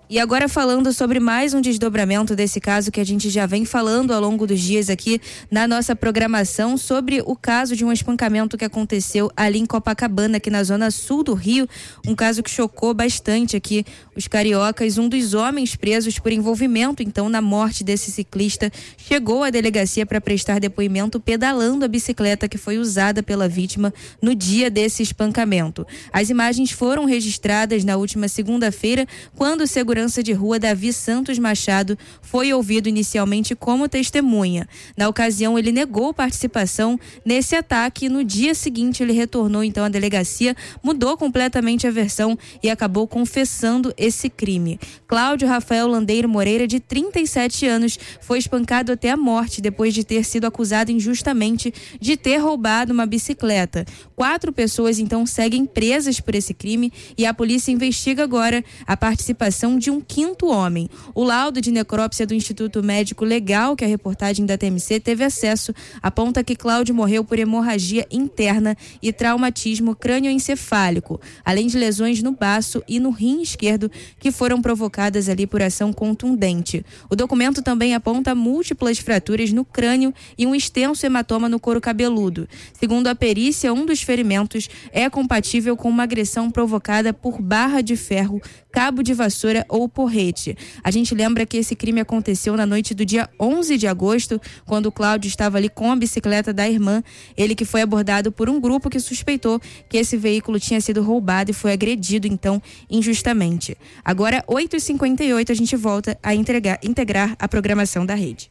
E agora falando sobre mais um desdobramento desse caso que a gente já vem falando ao longo dos dias aqui na nossa programação, sobre o caso de um espancamento que aconteceu ali em Copacabana, aqui na zona sul do Rio, um caso que chocou bastante aqui os cariocas. Um dos homens presos por envolvimento então na morte desse ciclista chegou à delegacia para prestar depoimento pedalando a bicicleta que foi usada pela vítima no dia desse espancamento. As imagens foram registradas na última segunda-feira, quando o segurança de rua Davi Santos Machado foi ouvido inicialmente como testemunha. Na ocasião, ele negou participação nesse ataque e no dia seguinte ele retornou então à delegacia, mudou completamente a versão e acabou confessando esse crime. Cláudio Rafael Landeiro Moreira, de 37 anos, foi espancado até a morte depois de ter sido acusado injustamente de ter roubado uma bicicleta. 4 pessoas então seguem presas por esse crime e a polícia investiga agora a participação de um 5º homem. O laudo de necrópsia do Instituto Médico Legal, que a reportagem da TMC teve acesso, aponta que Cláudio morreu por hemorragia interna e traumatismo crânioencefálico, além de lesões no baço e no rim esquerdo que foram provocadas ali por ação contundente. O documento também aponta múltiplas fraturas no crânio e um extenso hematoma no couro cabeludo. Segundo a perícia, um dos ferimentos é compatível com uma agressão provocada por barra de ferro, cabo de vassoura ou porrete. A gente lembra que esse crime aconteceu na noite do dia 11 de agosto, quando o Cláudio estava ali com a bicicleta da irmã, ele que foi abordado por um grupo que suspeitou que esse veículo tinha sido roubado e foi agredido, então, injustamente. Agora, 8h58, a gente volta a integrar a programação da rede.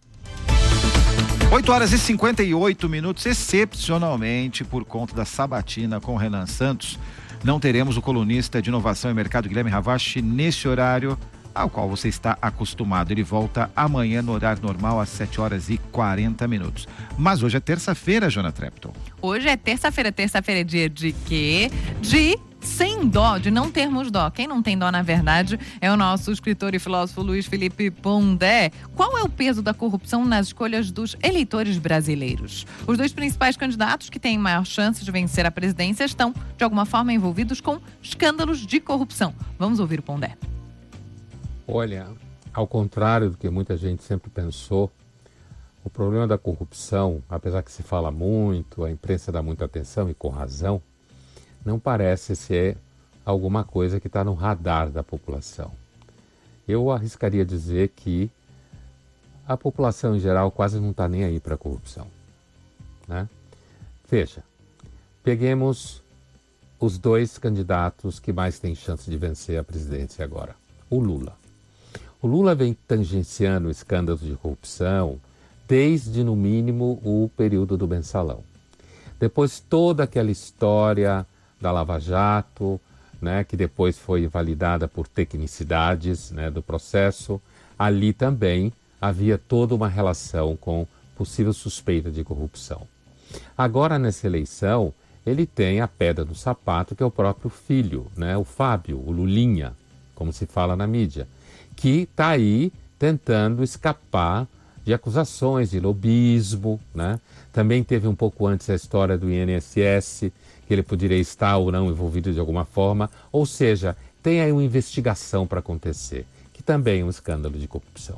8h58, excepcionalmente, por conta da sabatina com Renan Santos, não teremos o colunista de inovação e mercado Guilherme Ravache nesse horário ao qual você está acostumado. Ele volta amanhã no horário normal às 7h40. Mas hoje é terça-feira, Jona Trepton. Hoje é terça-feira. Terça-feira é dia de quê? De sem dó, de não termos dó. Quem não tem dó, na verdade, é o nosso escritor e filósofo Luiz Felipe Pondé. Qual é o peso da corrupção nas escolhas dos eleitores brasileiros? Os 2 principais candidatos que têm maior chance de vencer a presidência estão, de alguma forma, envolvidos com escândalos de corrupção. Vamos ouvir o Pondé. Olha, ao contrário do que muita gente sempre pensou, o problema da corrupção, apesar que se fala muito, a imprensa dá muita atenção e com razão, não parece ser alguma coisa que está no radar da população. Eu arriscaria dizer que a população em geral quase não está nem aí para a corrupção, né? Veja, peguemos os 2 candidatos que mais têm chance de vencer a presidência agora. O Lula. O Lula vem tangenciando escândalos de corrupção desde, no mínimo, o período do Mensalão. Depois toda aquela história da Lava Jato, né, que depois foi validada por tecnicidades, né, do processo, ali também havia toda uma relação com possível suspeita de corrupção. Agora, nessa eleição, ele tem a pedra no sapato, que é o próprio filho, né, o Fábio, o Lulinha, como se fala na mídia, que está aí tentando escapar de acusações de lobismo, né? Também teve um pouco antes a história do INSS, que ele poderia estar ou não envolvido de alguma forma, ou seja, tem aí uma investigação para acontecer, que também é um escândalo de corrupção.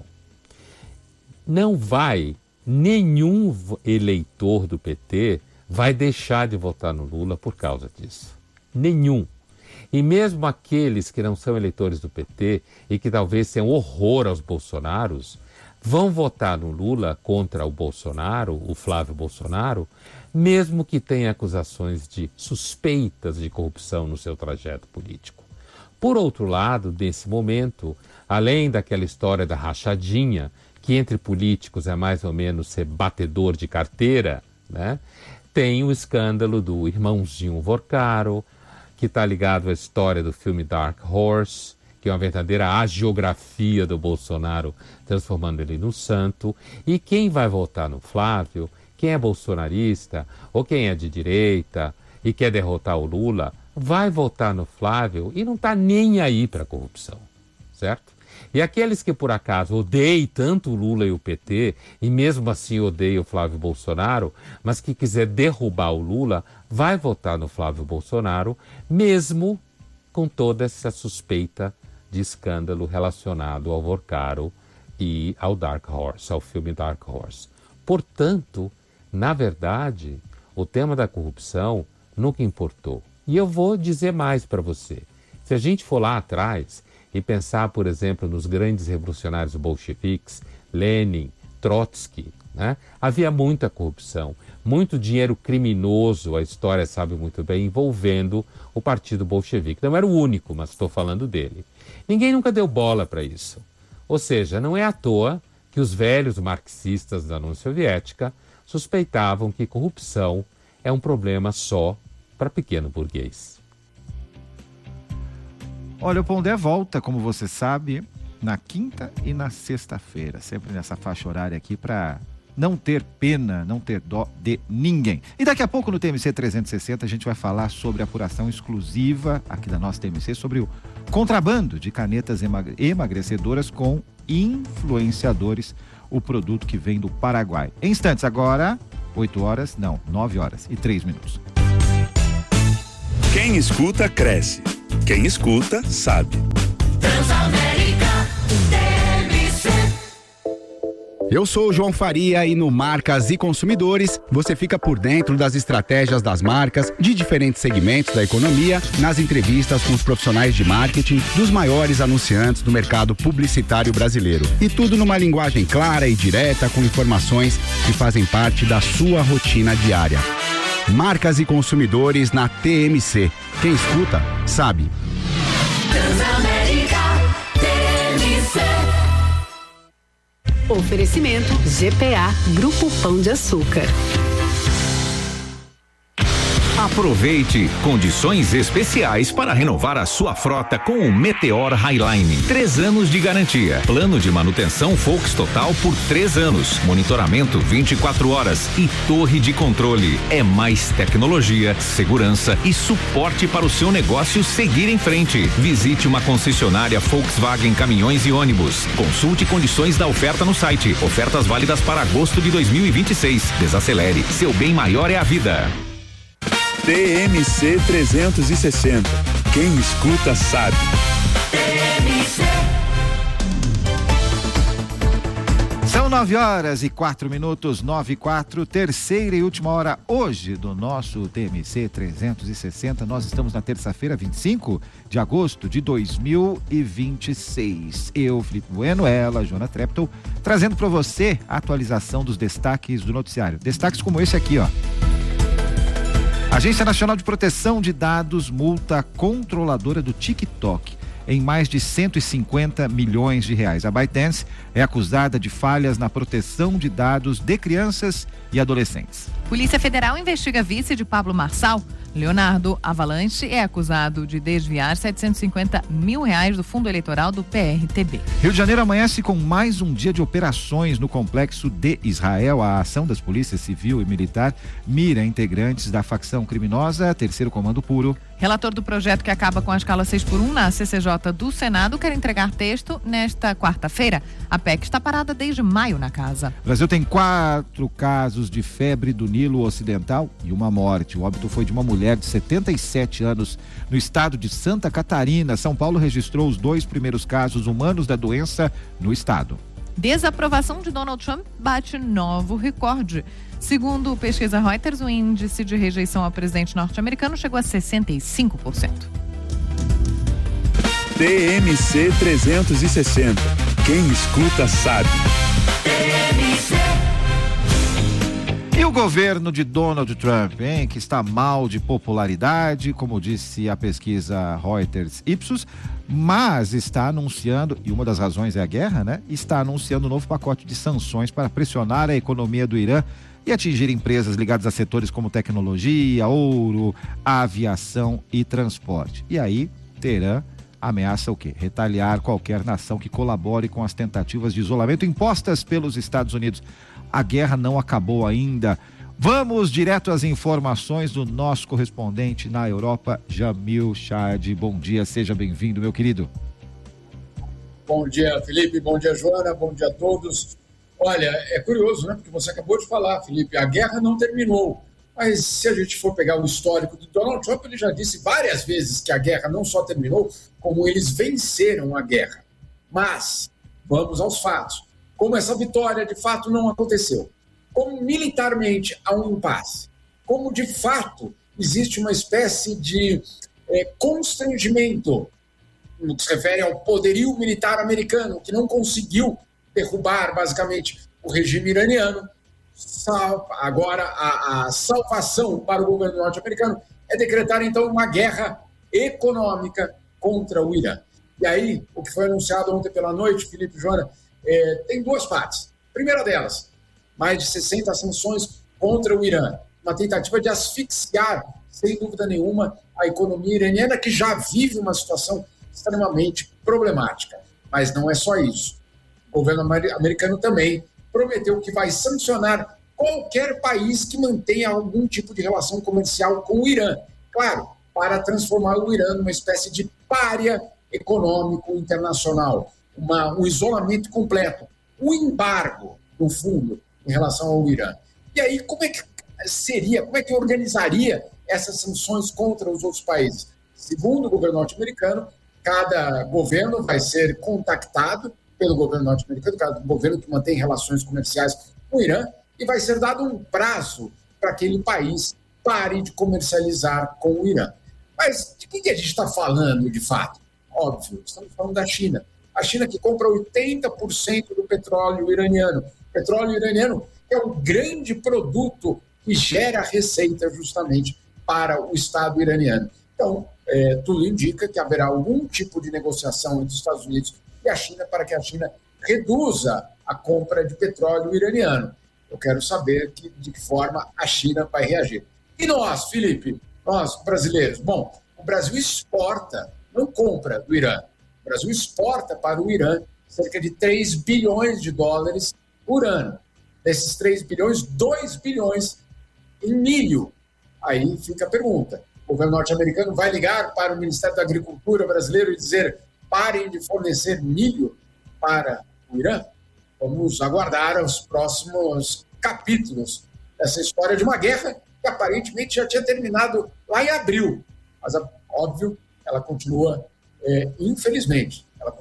Não vai, nenhum eleitor do PT vai deixar de votar no Lula por causa disso. Nenhum. E mesmo aqueles que não são eleitores do PT e que talvez tenham horror aos Bolsonaros, vão votar no Lula contra o Bolsonaro, o Flávio Bolsonaro, mesmo que tenha acusações de suspeitas de corrupção no seu trajeto político. Por outro lado, nesse momento, além daquela história da rachadinha, que entre políticos é mais ou menos ser batedor de carteira, né? Tem o escândalo do irmãozinho Vorcaro, que está ligado à história do filme Dark Horse, que é uma verdadeira hagiografia do Bolsonaro, transformando ele no santo. E quem vai votar no Flávio, quem é bolsonarista, ou quem é de direita e quer derrotar o Lula, vai votar no Flávio e não está nem aí para a corrupção, certo? E aqueles que por acaso odeiam tanto o Lula e o PT, e mesmo assim odeiam o Flávio Bolsonaro, mas que quiser derrubar o Lula, vai votar no Flávio Bolsonaro, mesmo com toda essa suspeita de escândalo relacionado ao Vorkaro e ao Dark Horse, ao filme Dark Horse. Portanto, na verdade, o tema da corrupção nunca importou. E eu vou dizer mais para você. Se a gente for lá atrás e pensar, por exemplo, nos grandes revolucionários bolcheviques, Lenin, Trotsky, né? Havia muita corrupção, muito dinheiro criminoso, a história sabe muito bem, envolvendo o partido bolchevique. Não era o único, mas estou falando dele. Ninguém nunca deu bola para isso. Ou seja, não é à toa que os velhos marxistas da União Soviética suspeitavam que corrupção é um problema só para pequeno burguês. Olha, o Pondé volta, como você sabe, na quinta e na sexta-feira, sempre nessa faixa horária aqui para não ter pena, não ter dó de ninguém. E daqui a pouco no TMC 360 a gente vai falar sobre a apuração exclusiva aqui da nossa TMC sobre o contrabando de canetas emagrecedoras com influenciadores, o produto que vem do Paraguai. Em instantes agora, 9 horas e 3 minutos. Quem escuta, cresce. Quem escuta, sabe. Transamérica TMC. Eu sou o João Faria e no Marcas e Consumidores você fica por dentro das estratégias das marcas de diferentes segmentos da economia, nas entrevistas com os profissionais de marketing dos maiores anunciantes do mercado publicitário brasileiro. E tudo numa linguagem clara e direta com informações que fazem parte da sua rotina diária. Marcas e Consumidores na TMC. Quem escuta, sabe. Transamérica TMC. Oferecimento GPA, Grupo Pão de Açúcar. Aproveite condições especiais para renovar a sua frota com o Meteor Highline. 3 anos de garantia. Plano de manutenção Volks Total por 3 anos. Monitoramento 24 horas e torre de controle. É mais tecnologia, segurança e suporte para o seu negócio seguir em frente. Visite uma concessionária Volkswagen Caminhões e Ônibus. Consulte condições da oferta no site. Ofertas válidas para agosto de 2026. Desacelere. Seu bem maior é a vida. TMC 360. Quem escuta sabe. TMC. São 9 horas e 4 minutos, 9 e 4, terceira e última hora hoje do nosso TMC 360. Nós estamos na terça-feira, 25 de agosto de 2026. Eu, Felipe Bueno, ela, Joana Treptow, trazendo para você a atualização dos destaques do noticiário. Destaques como esse aqui, ó. Agência Nacional de Proteção de Dados multa a controladora do TikTok em mais de 150 milhões de reais. A ByteDance é acusada de falhas na proteção de dados de crianças e adolescentes. Polícia Federal investiga vice de Pablo Marçal. Leonardo Avalanche é acusado de desviar R$750 mil do fundo eleitoral do PRTB. Rio de Janeiro amanhece com mais um dia de operações no complexo de Israel. A ação das polícias civil e militar mira integrantes da facção criminosa Terceiro Comando Puro. Relator do projeto que acaba com a escala 6x1 na CCJ do Senado quer entregar texto nesta quarta-feira. A PEC está parada desde maio na casa. O Brasil tem 4 casos de febre do Nilo Ocidental e uma morte. O óbito foi de uma mulher de 77 anos no estado de Santa Catarina. São Paulo registrou os 2 primeiros casos humanos da doença no estado. Desaprovação de Donald Trump bate novo recorde. Segundo pesquisa Reuters, o índice de rejeição ao presidente norte-americano chegou a 65%. TMC 360. Quem escuta sabe. TMC. E o governo de Donald Trump, hein, que está mal de popularidade, como disse a pesquisa Reuters Ipsos, mas está anunciando, e uma das razões é a guerra, né? Está anunciando um novo pacote de sanções para pressionar a economia do Irã e atingir empresas ligadas a setores como tecnologia, ouro, aviação e transporte. E aí, Teherã ameaça o quê? Retaliar qualquer nação que colabore com as tentativas de isolamento impostas pelos Estados Unidos. A guerra não acabou ainda. Vamos direto às informações do nosso correspondente na Europa, Jamil Chad. Bom dia, seja bem-vindo, meu querido. Bom dia, Felipe. Bom dia, Joana. Bom dia a todos. Olha, é curioso, né? Porque você acabou de falar, Felipe, a guerra não terminou. Mas se a gente for pegar o histórico do Donald Trump, ele já disse várias vezes que a guerra não só terminou, como eles venceram a guerra. Mas vamos aos fatos. Como essa vitória de fato não aconteceu, como militarmente há um impasse, como de fato existe uma espécie de constrangimento no que se refere ao poderio militar americano, que não conseguiu derrubar basicamente o regime iraniano. Agora, a salvação para o governo norte-americano é decretar, então, uma guerra econômica contra o Irã. E aí, o que foi anunciado ontem pela noite, Felipe e Joana, tem duas partes. Primeira delas, mais de 60 sanções contra o Irã. Uma tentativa de asfixiar, sem dúvida nenhuma, a economia iraniana, que já vive uma situação extremamente problemática. Mas não é só isso. O governo americano também prometeu que vai sancionar qualquer país que mantenha algum tipo de relação comercial com o Irã. Claro, para transformar o Irã numa espécie de pária econômico internacional, um isolamento completo, um embargo, no fundo, em relação ao Irã. E aí, como é que organizaria essas sanções contra os outros países? Segundo o governo norte-americano, cada governo vai ser contactado pelo governo norte-americano, cada governo que mantém relações comerciais com o Irã, e vai ser dado um prazo para aquele país pare de comercializar com o Irã. Mas de que a gente está falando, de fato? Óbvio, estamos falando da China. A China que compra 80% do petróleo iraniano. O petróleo iraniano é um grande produto que gera receita justamente para o Estado iraniano. Então, tudo indica que haverá algum tipo de negociação entre os Estados Unidos e a China para que a China reduza a compra de petróleo iraniano. Eu quero saber de que forma a China vai reagir. E nós, Felipe, nós brasileiros? Bom, o Brasil exporta, não compra do Irã. O Brasil exporta para o Irã cerca de 3 bilhões de dólares por ano. Desses 3 bilhões, 2 bilhões em milho. Aí fica a pergunta. O governo norte-americano vai ligar para o Ministério da Agricultura brasileiro e dizer: parem de fornecer milho para o Irã? Vamos aguardar os próximos capítulos dessa história de uma guerra que aparentemente já tinha terminado lá em abril. Mas, óbvio, ela continua, infelizmente.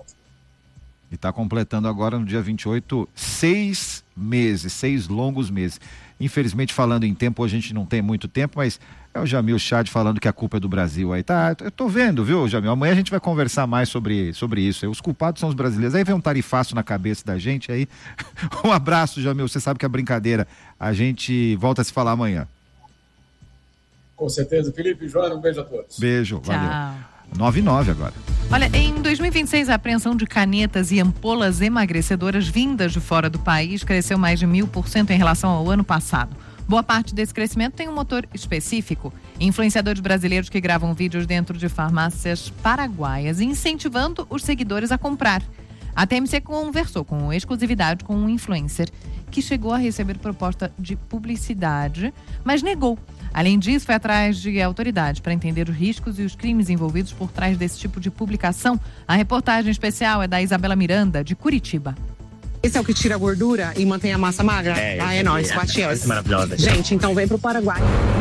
E está completando agora, no dia 28, 6 meses, 6 longos meses. Infelizmente, falando em tempo, a gente não tem muito tempo, mas é o Jamil Chad falando que a culpa é do Brasil aí. Tá, eu tô vendo, viu, Jamil? Amanhã a gente vai conversar mais sobre isso. Os culpados são os brasileiros. Aí vem um tarifaço na cabeça da gente aí. Um abraço, Jamil. Você sabe que é brincadeira. A gente volta a se falar amanhã. Com certeza. Felipe e Joana, um beijo a todos. Beijo, Tchau. Valeu. 9:09 agora. Olha, em 2026, a apreensão de canetas e ampolas emagrecedoras vindas de fora do país cresceu mais de 1000% em relação ao ano passado. Boa parte desse crescimento tem um motor específico. Influenciadores brasileiros que gravam vídeos dentro de farmácias paraguaias, incentivando os seguidores a comprar. A TMC conversou com exclusividade com um influencer que chegou a receber proposta de publicidade, mas negou. Além disso, foi atrás de autoridades para entender os riscos e os crimes envolvidos por trás desse tipo de publicação. A reportagem especial é da Isabela Miranda, de Curitiba. Esse é o que tira a gordura e mantém a massa magra? É nóis, Matias. É maravilhosa. Gente, então vem pro Paraguai.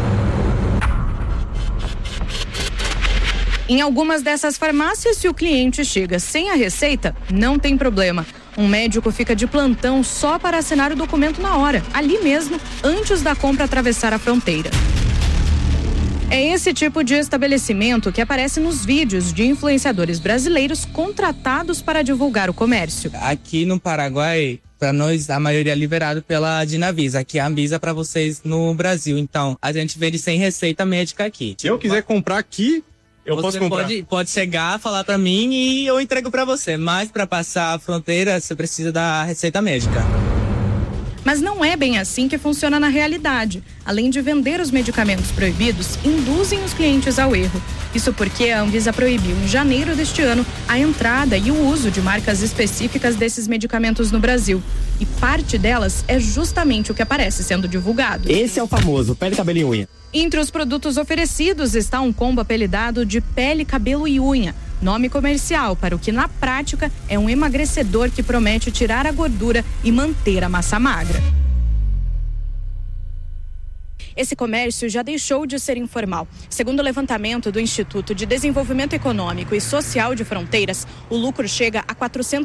Em algumas dessas farmácias, se o cliente chega sem a receita, não tem problema. Um médico fica de plantão só para assinar o documento na hora, ali mesmo, antes da compra atravessar a fronteira. É esse tipo de estabelecimento que aparece nos vídeos de influenciadores brasileiros contratados para divulgar o comércio. Aqui no Paraguai, para nós, a maioria é liberado pela Dinavisa. Aqui é a Anvisa para vocês no Brasil. Então, a gente vende sem receita médica aqui. Se eu quiser comprar aqui, eu posso comprar. Pode chegar, falar para mim e eu entrego para você. Mas para passar a fronteira, você precisa da receita médica. Mas não é bem assim que funciona na realidade. Além de vender os medicamentos proibidos, induzem os clientes ao erro. Isso porque a Anvisa proibiu em janeiro deste ano a entrada e o uso de marcas específicas desses medicamentos no Brasil. E parte delas é justamente o que aparece sendo divulgado. Esse é o famoso pele, cabelo e unha. Entre os produtos oferecidos está um combo apelidado de pele, cabelo e unha. Nome comercial para o que na prática é um emagrecedor que promete tirar a gordura e manter a massa magra. esse comércio já deixou de ser informal. Segundo o levantamento do Instituto de Desenvolvimento Econômico e Social de Fronteiras, o lucro chega a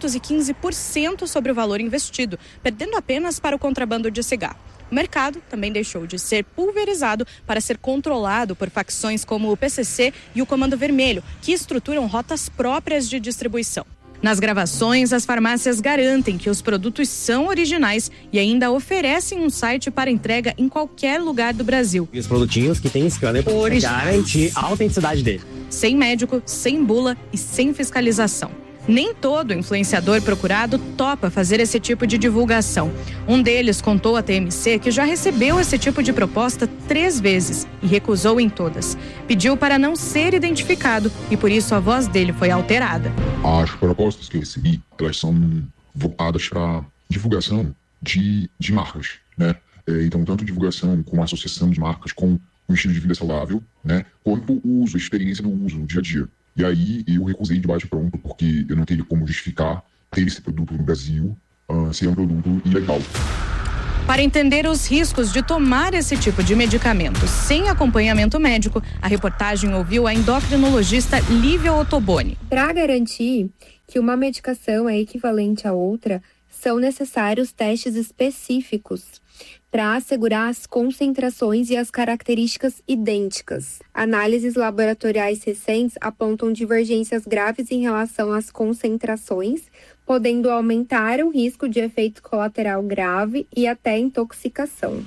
415% sobre o valor investido, perdendo apenas para o contrabando de cigarro. O mercado também deixou de ser pulverizado para ser controlado por facções como o PCC e o Comando Vermelho, que estruturam rotas próprias de distribuição. Nas gravações, as farmácias garantem que os produtos são originais e ainda oferecem um site para entrega em qualquer lugar do Brasil. E os produtinhos que tem scanner para garantir a autenticidade dele. Sem médico, sem bula e sem fiscalização. Nem todo influenciador procurado topa fazer esse tipo de divulgação. Um deles contou à TMC que já recebeu esse tipo de proposta 3 vezes e recusou em todas. Pediu para não ser identificado e por isso a voz dele foi alterada. As propostas que eu recebi, elas são voltadas para divulgação de marcas, né? Então, tanto divulgação com a associação de marcas com um estilo de vida saudável, né? Quanto o uso, a experiência do uso no dia a dia. E aí eu recusei de bate-pronto porque eu não teria como justificar ter esse produto no Brasil ser um produto ilegal. Para entender os riscos de tomar esse tipo de medicamento sem acompanhamento médico, a reportagem ouviu a endocrinologista Lívia Ottoboni. Para garantir que uma medicação é equivalente a outra, são necessários testes específicos para assegurar as concentrações e as características idênticas. Análises laboratoriais recentes apontam divergências graves em relação às concentrações, podendo aumentar o risco de efeito colateral grave e até intoxicação.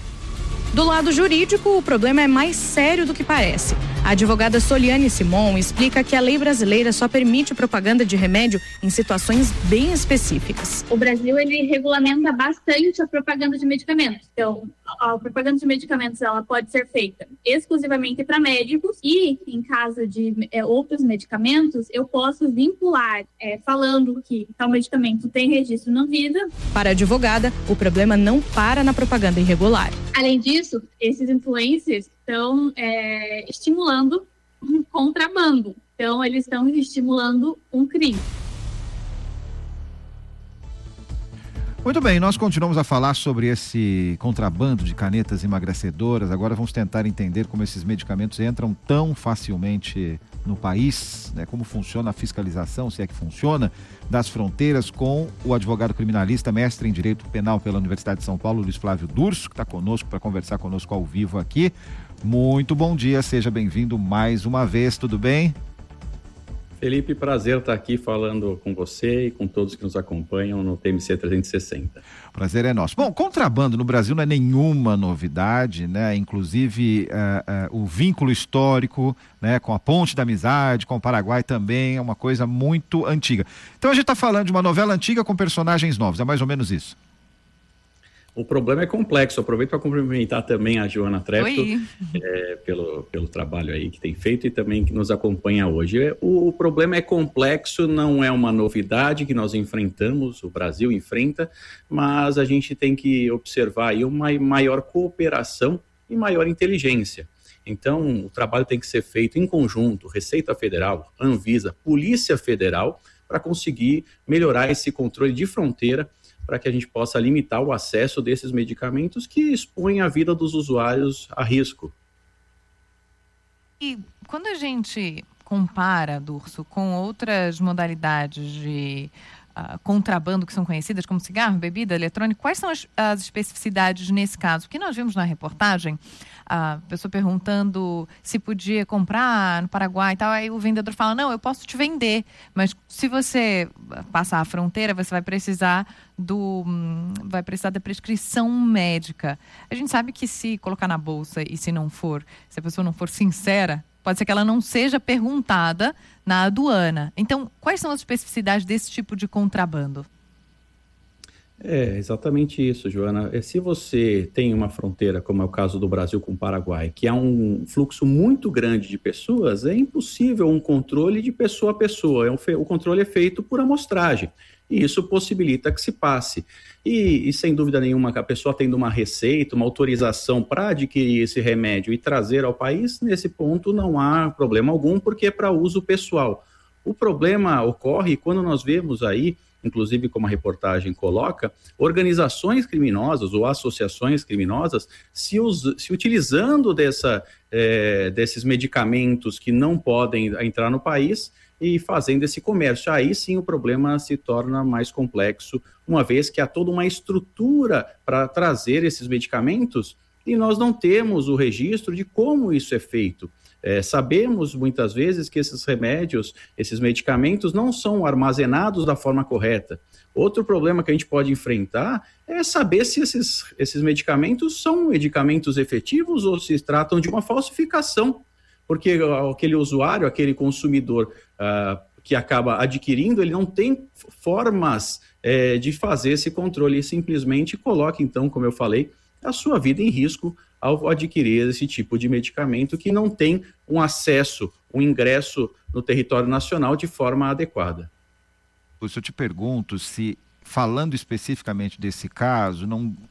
Do lado jurídico, o problema é mais sério do que parece. A advogada Soliane Simon explica que a lei brasileira só permite propaganda de remédio em situações bem específicas. O Brasil, ele regulamenta bastante a propaganda de medicamentos. Então, a propaganda de medicamentos, ela pode ser feita exclusivamente para médicos e, em caso de outros medicamentos, eu posso vincular, falando que tal medicamento tem registro na Anvisa. Para a advogada, o problema não para na propaganda irregular. Além disso, esses influencers estão estimulando um contrabando. Então, eles estão estimulando um crime. Muito bem, nós continuamos a falar sobre esse contrabando de canetas emagrecedoras. Agora vamos tentar entender como esses medicamentos entram tão facilmente no país, né? Como funciona a fiscalização, se é que funciona, das fronteiras, com o advogado criminalista, mestre em Direito Penal pela Universidade de São Paulo, Luiz Flávio Durso, que está conosco para conversar conosco ao vivo aqui. Muito bom dia, seja bem-vindo mais uma vez, tudo bem? Felipe, prazer estar aqui falando com você e com todos que nos acompanham no TMC 360. Prazer é nosso. Bom, contrabando no Brasil não é nenhuma novidade, né? Inclusive o vínculo histórico, né, com a Ponte da Amizade, com o Paraguai também é uma coisa muito antiga. Então a gente está falando de uma novela antiga com personagens novos, é mais ou menos isso. O problema é complexo. Aproveito para cumprimentar também a Joana Trepto pelo trabalho aí que tem feito e também que nos acompanha hoje. O problema é complexo, não é uma novidade que nós enfrentamos, o Brasil enfrenta, mas a gente tem que observar aí uma maior cooperação e maior inteligência. Então, o trabalho tem que ser feito em conjunto, Receita Federal, Anvisa, Polícia Federal, para conseguir melhorar esse controle de fronteira, para que a gente possa limitar o acesso desses medicamentos que expõem a vida dos usuários a risco. E quando a gente compara, Durso, com outras modalidades de contrabando que são conhecidas como cigarro, bebida, eletrônica, quais são as especificidades nesse caso? Porque nós vimos na reportagem a pessoa perguntando se podia comprar no Paraguai e tal, aí o vendedor fala, não, eu posso te vender, mas se você passar a fronteira, você vai precisar da prescrição médica. A gente sabe que se colocar na bolsa e se a pessoa não for sincera, pode ser que ela não seja perguntada na aduana. Então, quais são as especificidades desse tipo de contrabando? É exatamente isso, Joana. Se você tem uma fronteira, como é o caso do Brasil com o Paraguai, que há um fluxo muito grande de pessoas, é impossível um controle de pessoa a pessoa. O controle é feito por amostragem. E isso possibilita que se passe. E sem dúvida nenhuma, que a pessoa tendo uma receita, uma autorização para adquirir esse remédio e trazer ao país, nesse ponto não há problema algum, porque é para uso pessoal. O problema ocorre quando nós vemos aí, inclusive como a reportagem coloca, organizações criminosas ou associações criminosas se utilizando desses medicamentos que não podem entrar no país e fazendo esse comércio. Aí sim o problema se torna mais complexo, uma vez que há toda uma estrutura para trazer esses medicamentos e nós não temos o registro de como isso é feito. Sabemos muitas vezes que esses remédios, esses medicamentos não são armazenados da forma correta. Outro problema que a gente pode enfrentar é saber se esses medicamentos são medicamentos efetivos ou se tratam de uma falsificação. Porque aquele usuário, aquele consumidor que acaba adquirindo, ele não tem formas de fazer esse controle e simplesmente coloca, então, como eu falei, a sua vida em risco ao adquirir esse tipo de medicamento que não tem um acesso, um ingresso no território nacional de forma adequada. Eu te pergunto se, falando especificamente desse caso,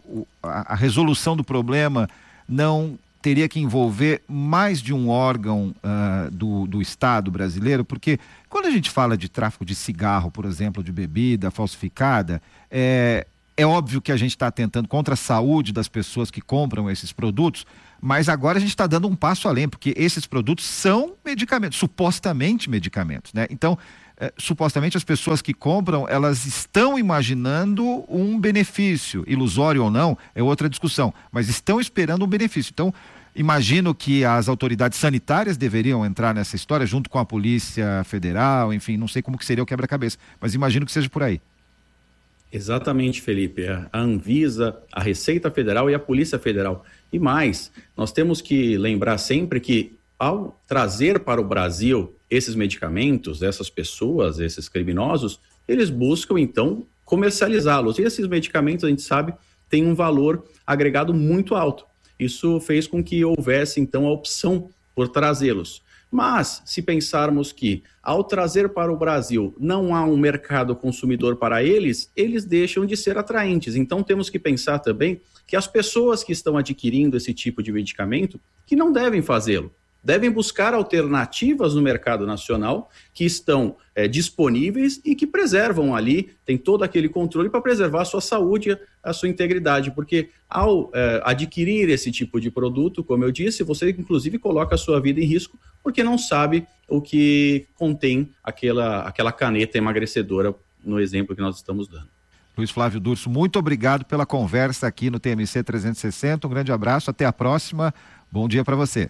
a resolução do problema não teria que envolver mais de um órgão do Estado brasileiro, porque quando a gente fala de tráfico de cigarro, por exemplo, de bebida falsificada, é óbvio que a gente está atentando contra a saúde das pessoas que compram esses produtos, mas agora a gente está dando um passo além, porque esses produtos são medicamentos, supostamente medicamentos, né? Então, supostamente as pessoas que compram, elas estão imaginando um benefício, ilusório ou não, é outra discussão, mas estão esperando um benefício. Então, imagino que as autoridades sanitárias deveriam entrar nessa história, junto com a Polícia Federal, enfim, não sei como que seria o quebra-cabeça, mas imagino que seja por aí. Exatamente, Felipe. A Anvisa, a Receita Federal e a Polícia Federal. E mais, nós temos que lembrar sempre que, ao trazer para o Brasil esses medicamentos, essas pessoas, esses criminosos, eles buscam, então, comercializá-los. E esses medicamentos, a gente sabe, têm um valor agregado muito alto. Isso fez com que houvesse, então, a opção por trazê-los. Mas, se pensarmos que, ao trazer para o Brasil, não há um mercado consumidor para eles, eles deixam de ser atraentes. Então, temos que pensar também que as pessoas que estão adquirindo esse tipo de medicamento, que não devem fazê-lo, devem buscar alternativas no mercado nacional que estão disponíveis e que preservam ali, tem todo aquele controle para preservar a sua saúde, a sua integridade, porque ao adquirir esse tipo de produto, como eu disse, você inclusive coloca a sua vida em risco porque não sabe o que contém aquela caneta emagrecedora, no exemplo que nós estamos dando. Luiz Flávio Durso, muito obrigado pela conversa aqui no TMC 360, um grande abraço, até a próxima, bom dia para você.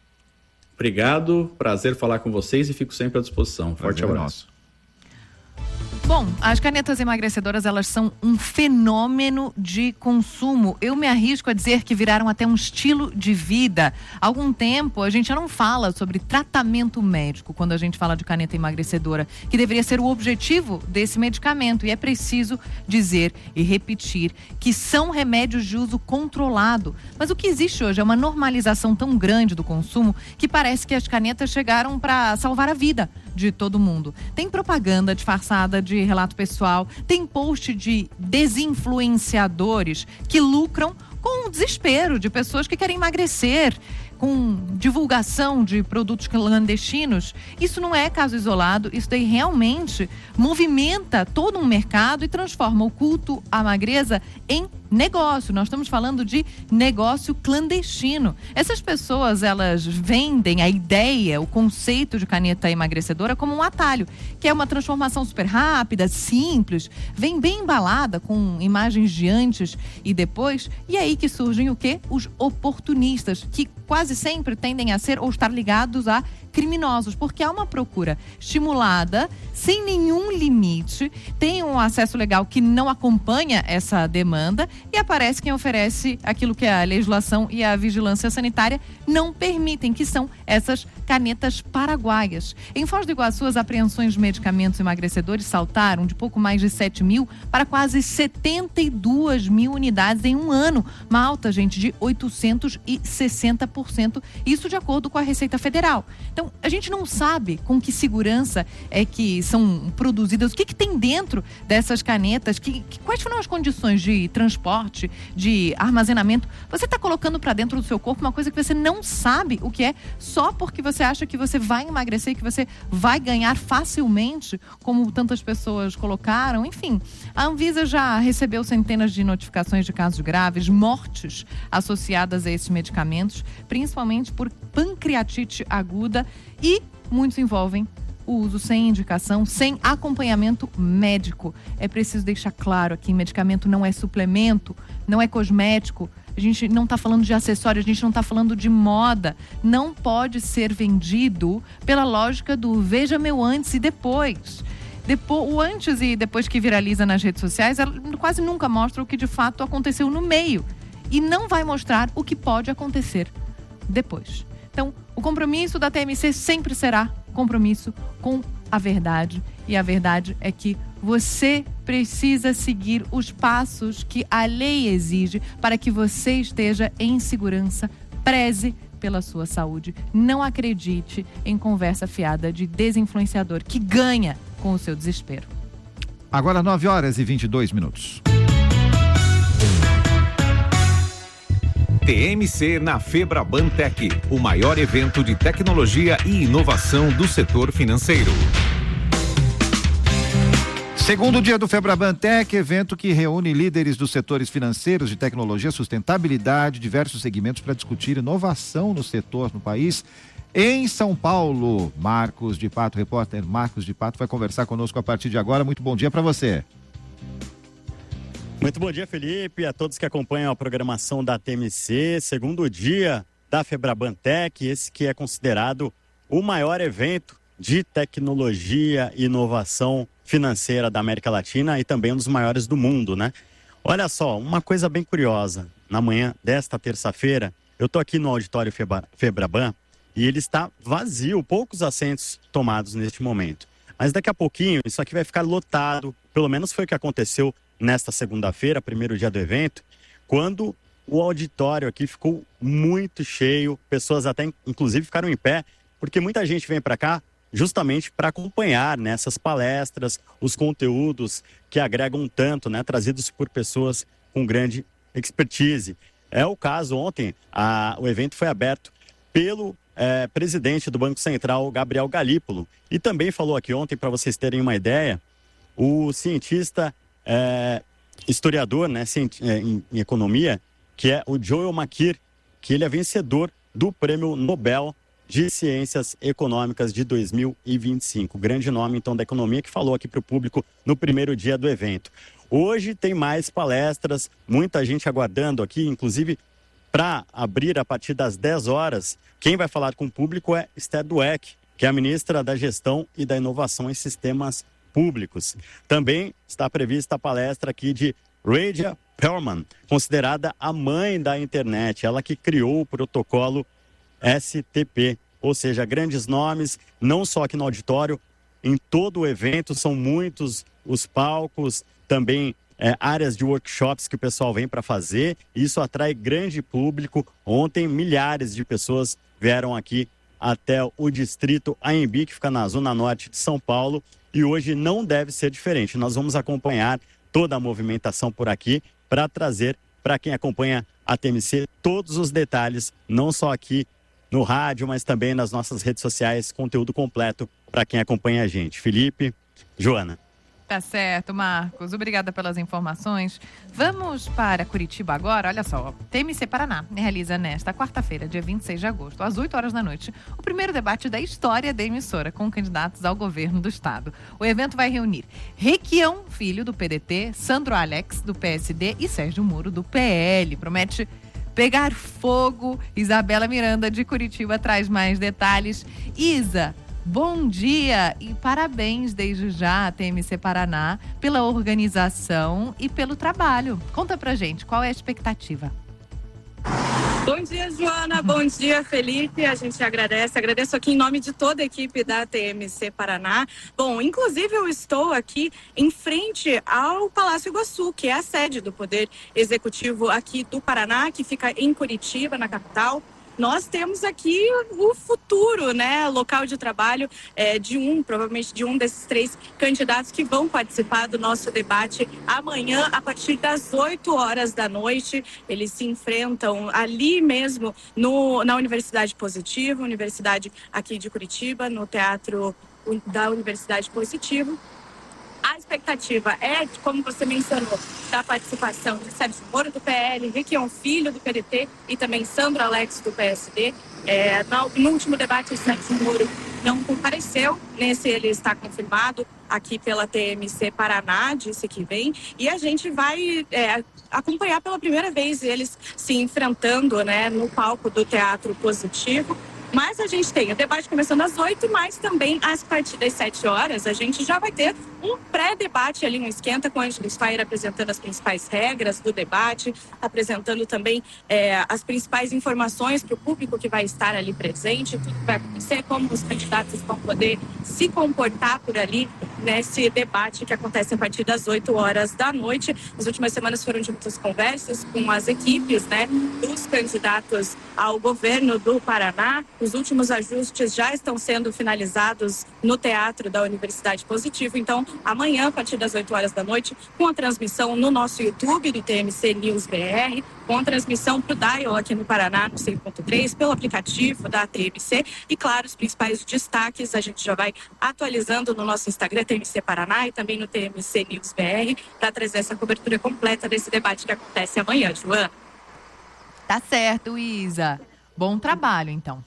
Obrigado, prazer falar com vocês e fico sempre à disposição. Forte abraço. Bom, as canetas emagrecedoras, elas são um fenômeno de consumo. Eu me arrisco a dizer que viraram até um estilo de vida. Há algum tempo, a gente já não fala sobre tratamento médico quando a gente fala de caneta emagrecedora, que deveria ser o objetivo desse medicamento. E é preciso dizer e repetir que são remédios de uso controlado. Mas o que existe hoje é uma normalização tão grande do consumo que parece que as canetas chegaram para salvar a vida de todo mundo. Tem propaganda disfarçada de relato pessoal, tem post de desinfluenciadores que lucram com o desespero de pessoas que querem emagrecer, com divulgação de produtos clandestinos. Isso não é caso isolado, isso daí realmente movimenta todo um mercado e transforma o culto à magreza em negócio. Nós estamos falando de negócio clandestino. Essas pessoas, elas vendem a ideia, o conceito de caneta emagrecedora como um atalho, que é uma transformação super rápida, simples, vem bem embalada com imagens de antes e depois, e aí que surgem o quê? Os oportunistas, que quase sempre tendem a ser ou estar ligados a criminosos, porque há uma procura estimulada, sem nenhum limite, tem um acesso legal que não acompanha essa demanda e aparece quem oferece aquilo que a legislação e a vigilância sanitária não permitem, que são essas canetas paraguaias. Em Foz do Iguaçu, as apreensões de medicamentos emagrecedores saltaram de pouco mais de 7 mil para quase 72 mil unidades em um ano, uma alta, gente, de 860%, isso de acordo com a Receita Federal. Então, Então, a gente não sabe com que segurança é que são produzidas, o que tem dentro dessas canetas, quais foram as condições de transporte, de armazenamento. Você está colocando para dentro do seu corpo uma coisa que você não sabe o que é, só porque você acha que você vai emagrecer, que você vai ganhar facilmente, como tantas pessoas colocaram. Enfim, a Anvisa já recebeu centenas de notificações de casos graves, mortes associadas a esses medicamentos, principalmente por pancreatite aguda, e muitos envolvem o uso sem indicação, sem acompanhamento médico. É preciso deixar claro aqui, medicamento não é suplemento, não é cosmético, a gente não está falando de acessório, a gente não está falando de moda. Não pode ser vendido pela lógica do veja meu antes e depois. O antes e depois que viraliza nas redes sociais, ela quase nunca mostra o que de fato aconteceu no meio. E não vai mostrar o que pode acontecer depois. Então, o compromisso da TMC sempre será compromisso com a verdade. E a verdade é que você precisa seguir os passos que a lei exige para que você esteja em segurança. Preze pela sua saúde. Não acredite em conversa fiada de desinfluenciador que ganha com o seu desespero. Agora 9h22. TMC na Febraban Tech, o maior evento de tecnologia e inovação do setor financeiro. Segundo dia do Febraban Tech, evento que reúne líderes dos setores financeiros, de tecnologia, sustentabilidade, diversos segmentos para discutir inovação no setor no país. Em São Paulo, Marcos de Pato, repórter Marcos de Pato, vai conversar conosco a partir de agora. Muito bom dia para você. Muito bom dia, Felipe, a todos que acompanham a programação da TMC, segundo dia da Febraban Tech, esse que é considerado o maior evento de tecnologia e inovação financeira da América Latina e também um dos maiores do mundo, né? Olha só, uma coisa bem curiosa, na manhã desta terça-feira, eu tô aqui no auditório Febraban e ele está vazio, poucos assentos tomados neste momento. Mas daqui a pouquinho isso aqui vai ficar lotado, pelo menos foi o que aconteceu nesta segunda-feira, primeiro dia do evento, quando o auditório aqui ficou muito cheio, pessoas até inclusive ficaram em pé, porque muita gente vem para cá justamente para acompanhar nessas palestras os conteúdos que agregam tanto, né, trazidos por pessoas com grande expertise. É o caso ontem, o evento foi aberto pelo presidente do Banco Central, Gabriel Galípolo, e também falou aqui ontem, para vocês terem uma ideia, o cientista historiador, né, em economia, que é o Joel Makir, que ele é vencedor do Prêmio Nobel de Ciências Econômicas de 2025. Grande nome, então, da economia, que falou aqui para o público no primeiro dia do evento. Hoje tem mais palestras, muita gente aguardando aqui, inclusive para abrir a partir das 10 horas. Quem vai falar com o público é Esther Dweck, que é a ministra da Gestão e da Inovação em Sistemas Públicos. Também está prevista a palestra aqui de Radia Perlman, considerada a mãe da internet, ela que criou o protocolo STP, ou seja, grandes nomes, não só aqui no auditório, em todo o evento, são muitos os palcos, também áreas de workshops que o pessoal vem para fazer, isso atrai grande público. Ontem, milhares de pessoas vieram aqui até o distrito AMB, que fica na zona norte de São Paulo, e hoje não deve ser diferente. Nós vamos acompanhar toda a movimentação por aqui para trazer para quem acompanha a TMC todos os detalhes, não só aqui no rádio, mas também nas nossas redes sociais, conteúdo completo para quem acompanha a gente. Felipe, Joana. Tá certo, Marcos. Obrigada pelas informações. Vamos para Curitiba agora. Olha só, TMC Paraná realiza nesta quarta-feira, dia 26 de agosto, às 8 horas da noite, o primeiro debate da história da emissora com candidatos ao governo do estado. O evento vai reunir Requião Filho, do PDT, Sandro Alex, do PSD e Sérgio Moro, do PL. Promete pegar fogo. Isabela Miranda, de Curitiba, traz mais detalhes. Isa, bom dia e parabéns desde já à TMC Paraná pela organização e pelo trabalho. Conta pra gente, qual é a expectativa? Bom dia, Joana. Bom dia, Felipe. A gente agradeço aqui em nome de toda a equipe da TMC Paraná. Bom, inclusive eu estou aqui em frente ao Palácio Iguaçu, que é a sede do Poder Executivo aqui do Paraná, que fica em Curitiba, na capital. nós temos aqui o futuro, né, local de trabalho provavelmente de um desses 3 candidatos que vão participar do nosso debate amanhã, a partir das 8 horas da noite. Eles se enfrentam ali mesmo na Universidade Positivo, universidade aqui de Curitiba, no Teatro da Universidade Positivo. A expectativa é, como você mencionou, da participação de Sérgio Moro, do PL, Requião Filho, do PDT, e também Sandro Alex, do PSD. No último debate, o Sérgio Moro não compareceu. Nesse, ele está confirmado aqui pela TMC Paraná, disse que vem. E a gente vai acompanhar pela primeira vez eles se enfrentando, né, no palco do Teatro Positivo. Mas a gente tem o debate começando às 8, mas também a partir das 7 horas a gente já vai ter um pré-debate ali, um esquenta, com o Ângelo Spayer apresentando as principais regras do debate, apresentando também as principais informações para o público que vai estar ali presente, tudo que vai acontecer, como os candidatos vão poder se comportar por ali nesse debate que acontece a partir das 8 horas da noite. As últimas semanas foram de muitas conversas com as equipes, né, dos candidatos ao governo do Paraná. Os últimos ajustes já estão sendo finalizados no Teatro da Universidade Positivo. Então, amanhã, a partir das 8 horas da noite, com a transmissão no nosso YouTube do TMC News BR, com a transmissão para o Dial aqui no Paraná, no 100.3, pelo aplicativo da TMC. E, claro, os principais destaques a gente já vai atualizando no nosso Instagram, TMC Paraná, e também no TMC News BR, para trazer essa cobertura completa desse debate que acontece amanhã, Joana. Tá certo, Isa. Bom trabalho, então.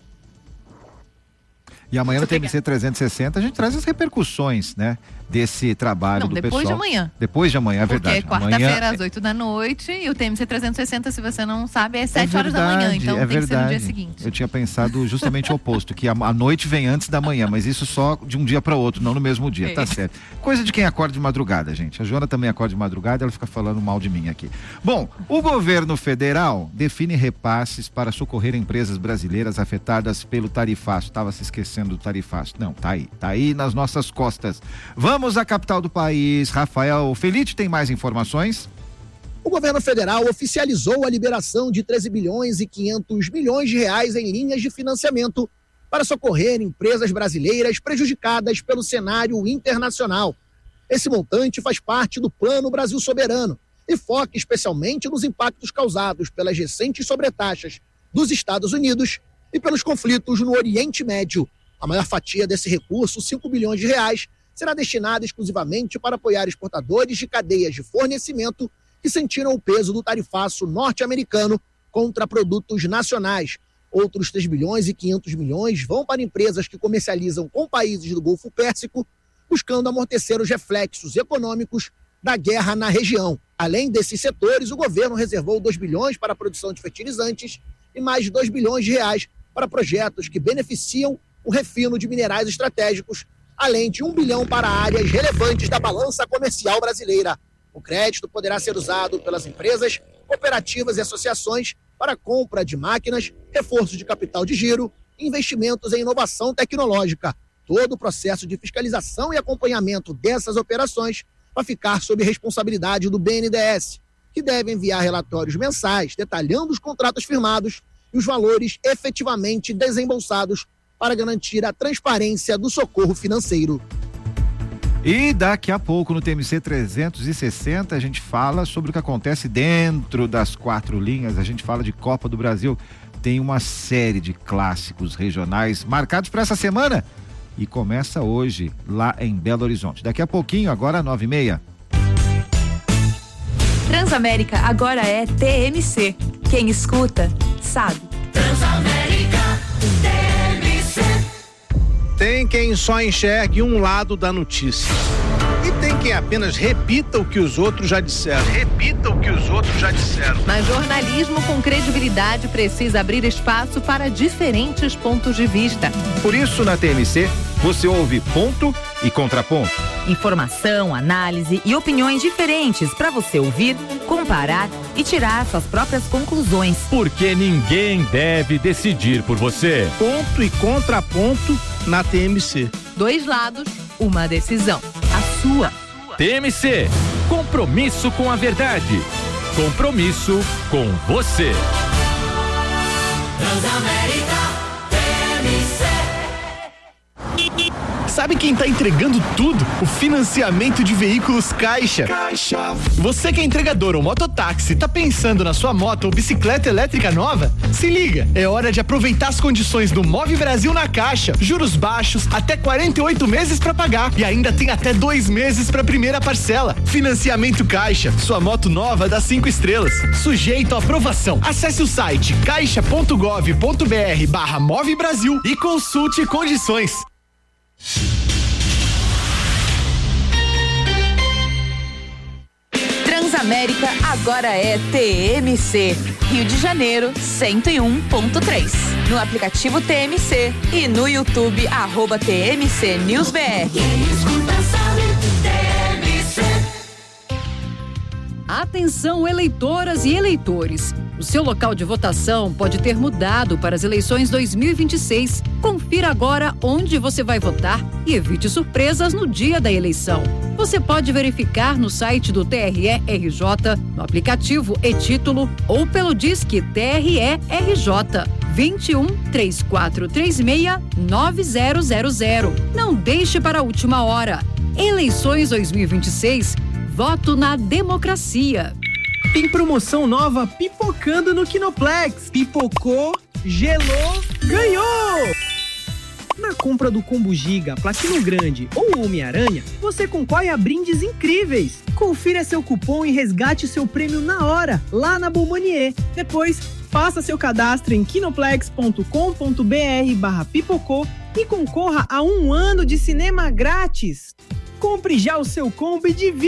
E amanhã no TMC 360 a gente traz as repercussões, né, desse trabalho do pessoal. Depois de amanhã. Depois de amanhã, é verdade. Porque quarta-feira às 8 da noite e o TMC 360, se você não sabe, é 7 horas da manhã, então tem que ser no dia seguinte. Eu tinha pensado justamente o oposto, que a noite vem antes da manhã, mas isso só de um dia para outro, não no mesmo dia, tá certo. Coisa de quem acorda de madrugada, gente. A Joana também acorda de madrugada, ela fica falando mal de mim aqui. Bom, o governo federal define repasses para socorrer empresas brasileiras afetadas pelo tarifaço. Estava se esquecendo do tarifaço. Não, tá aí nas nossas costas. Vamos à capital do país. Rafael Felite tem mais informações. O governo federal oficializou a liberação de 13 bilhões e 500 milhões de reais em linhas de financiamento para socorrer empresas brasileiras prejudicadas pelo cenário internacional. Esse montante faz parte do Plano Brasil Soberano e foca especialmente nos impactos causados pelas recentes sobretaxas dos Estados Unidos e pelos conflitos no Oriente Médio. A maior fatia desse recurso, 5 bilhões de reais, será destinada exclusivamente para apoiar exportadores de cadeias de fornecimento que sentiram o peso do tarifaço norte-americano contra produtos nacionais. Outros 3 bilhões e 500 milhões vão para empresas que comercializam com países do Golfo Pérsico, buscando amortecer os reflexos econômicos da guerra na região. Além desses setores, o governo reservou 2 bilhões para a produção de fertilizantes e mais 2 bilhões de reais para projetos que beneficiam o refino de minerais estratégicos, além de 1 bilhão para áreas relevantes da balança comercial brasileira. O crédito poderá ser usado pelas empresas, cooperativas e associações para a compra de máquinas, reforço de capital de giro, investimentos em inovação tecnológica. Todo o processo de fiscalização e acompanhamento dessas operações vai ficar sob responsabilidade do BNDES, que deve enviar relatórios mensais detalhando os contratos firmados e os valores efetivamente desembolsados para garantir a transparência do socorro financeiro. E daqui a pouco no TMC 360 a gente fala sobre o que acontece dentro das 4 linhas, a gente fala de Copa do Brasil. Tem uma série de clássicos regionais marcados para essa semana e começa hoje lá em Belo Horizonte. Daqui a pouquinho, agora 9h30. Transamérica agora é TMC. Quem escuta, sabe. Transamérica, TMC. Tem quem só enxergue um lado da notícia. E tem quem apenas repita o que os outros já disseram. Mas jornalismo com credibilidade precisa abrir espaço para diferentes pontos de vista. Por isso, na TMC, você ouve ponto e contraponto. Informação, análise e opiniões diferentes para você ouvir, comparar e tirar suas próprias conclusões. Porque ninguém deve decidir por você. Ponto e contraponto na TMC. 2 lados, uma decisão. A sua. TMC, compromisso com a verdade. Compromisso com você. Transamérica TMC. Sabe quem tá entregando tudo? O financiamento de veículos Caixa. Você que é entregador ou mototáxi, tá pensando na sua moto ou bicicleta elétrica nova? Se liga, é hora de aproveitar as condições do Move Brasil na Caixa. Juros baixos, até 48 meses para pagar e ainda tem até 2 meses para primeira parcela. Financiamento Caixa, sua moto nova dá 5 estrelas. Sujeito à aprovação. Acesse o site caixa.gov.br/Move Brasil e consulte condições. Transamérica agora é TMC. Rio de Janeiro 101.3. No aplicativo TMC e no YouTube @TMC News BR. Atenção, eleitoras e eleitores. O seu local de votação pode ter mudado para as eleições 2026. Confira agora onde você vai votar e evite surpresas no dia da eleição. Você pode verificar no site do TRE-RJ, no aplicativo e-Título ou pelo Disque TRE-RJ 21 3436 9000. Não deixe para a última hora. Eleições 2026. Voto na democracia. Tem promoção nova pipocando no Kinoplex. Pipocou, gelou, ganhou! Na compra do Combo Giga, Platino Grande ou Homem-Aranha, você concorre a brindes incríveis. Confira seu cupom e resgate seu prêmio na hora, lá na Bombonier. Depois, faça seu cadastro em kinoplex.com.br/pipocou e concorra a 1 ano de cinema grátis. Compre já o seu combo e divirta.